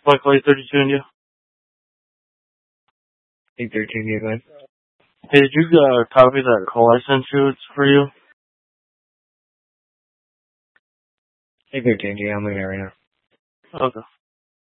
Michael 832 India. 832 India, go ahead. Hey, did you copy that call I sent you? It's for you. 832 India, I'm looking at it right now. Okay.